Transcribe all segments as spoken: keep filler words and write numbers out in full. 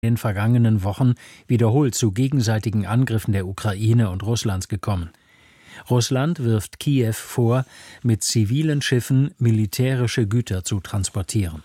in den vergangenen Wochen wiederholt zu gegenseitigen Angriffen der Ukraine und Russlands gekommen. Russland wirft Kiew vor, mit zivilen Schiffen militärische Güter zu transportieren.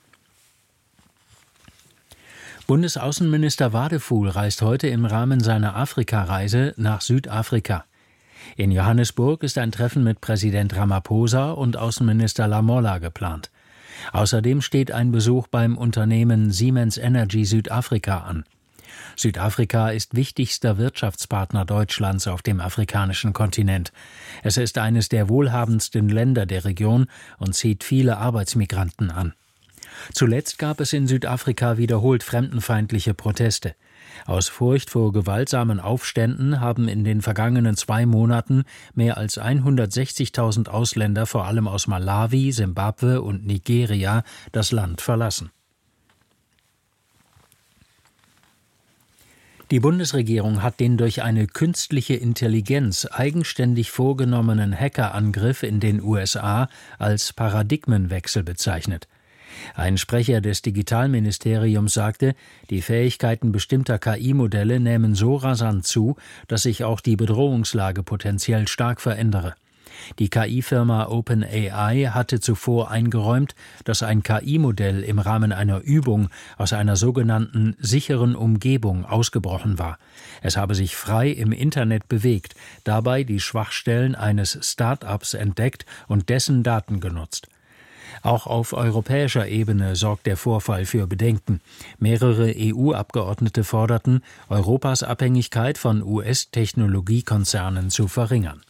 Bundesaußenminister Wadefuhl reist heute im Rahmen seiner Afrikareise nach Südafrika. In Johannesburg ist ein Treffen mit Präsident Ramaphosa und Außenminister Lamola geplant. Außerdem steht ein Besuch beim Unternehmen Siemens Energy Südafrika an. Südafrika ist wichtigster Wirtschaftspartner Deutschlands auf dem afrikanischen Kontinent. Es ist eines der wohlhabendsten Länder der Region und zieht viele Arbeitsmigranten an. Zuletzt gab es in Südafrika wiederholt fremdenfeindliche Proteste. Aus Furcht vor gewaltsamen Aufständen haben in den vergangenen zwei Monaten mehr als hundertsechzigtausend Ausländer, vor allem aus Malawi, Simbabwe und Nigeria, das Land verlassen. Die Bundesregierung hat den durch eine künstliche Intelligenz eigenständig vorgenommenen Hackerangriff in den U S A als Paradigmenwechsel bezeichnet. Ein Sprecher des Digitalministeriums sagte, die Fähigkeiten bestimmter K I-Modelle nähmen so rasant zu, dass sich auch die Bedrohungslage potenziell stark verändere. Die K I-Firma OpenAI hatte zuvor eingeräumt, dass ein K I-Modell im Rahmen einer Übung aus einer sogenannten sicheren Umgebung ausgebrochen war. Es habe sich frei im Internet bewegt, dabei die Schwachstellen eines Start-ups entdeckt und dessen Daten genutzt. Auch auf europäischer Ebene sorgt der Vorfall für Bedenken. Mehrere E U-Abgeordnete forderten, Europas Abhängigkeit von U S-Technologiekonzernen zu verringern.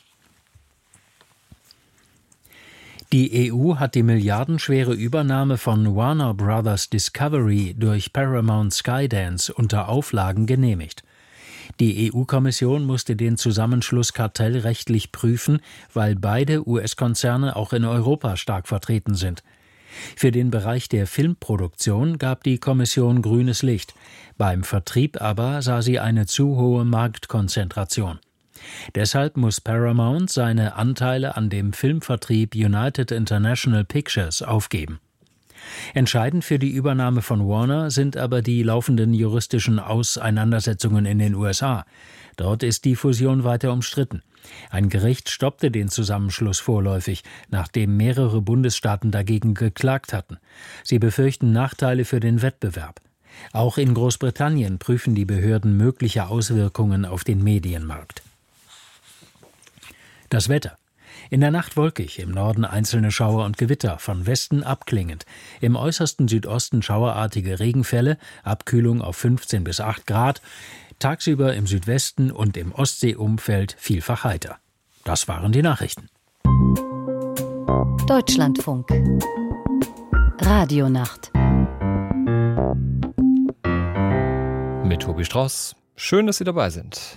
Die E U hat die milliardenschwere Übernahme von Warner Brothers Discovery durch Paramount Skydance unter Auflagen genehmigt. Die E U-Kommission musste den Zusammenschluss kartellrechtlich prüfen, weil beide U S-Konzerne auch in Europa stark vertreten sind. Für den Bereich der Filmproduktion gab die Kommission grünes Licht. Beim Vertrieb aber sah sie eine zu hohe Marktkonzentration. Deshalb muss Paramount seine Anteile an dem Filmvertrieb United International Pictures aufgeben. Entscheidend für die Übernahme von Warner sind aber die laufenden juristischen Auseinandersetzungen in den U S A. Dort ist die Fusion weiter umstritten. Ein Gericht stoppte den Zusammenschluss vorläufig, nachdem mehrere Bundesstaaten dagegen geklagt hatten. Sie befürchten Nachteile für den Wettbewerb. Auch in Großbritannien prüfen die Behörden mögliche Auswirkungen auf den Medienmarkt. Das Wetter. In der Nacht wolkig, im Norden einzelne Schauer und Gewitter, von Westen abklingend. Im äußersten Südosten schauerartige Regenfälle, Abkühlung auf fünfzehn bis acht Grad. Tagsüber im Südwesten und im Ostseeumfeld vielfach heiter. Das waren die Nachrichten. Deutschlandfunk. Radionacht. Mit Tobi Strauß. Schön, dass Sie dabei sind.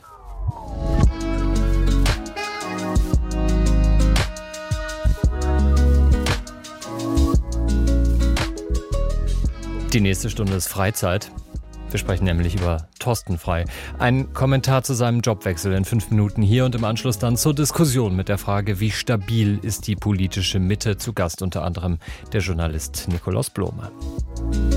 Die nächste Stunde ist Freizeit. Wir sprechen nämlich über Thorsten Frey. Ein Kommentar zu seinem Jobwechsel in fünf Minuten hier und im Anschluss dann zur Diskussion mit der Frage, wie stabil ist die politische Mitte? Zu Gast unter anderem der Journalist Nikolaus Blome.